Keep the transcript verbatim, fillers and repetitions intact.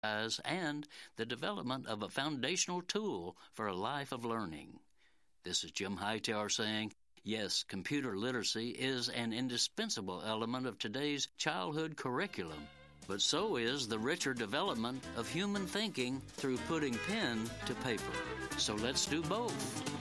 and the development of a foundational tool for a life of learning. This is Jim Hightower saying, yes, computer literacy is an indispensable element of today's childhood curriculum, but so is the richer development of human thinking through putting pen to paper. So let's do both.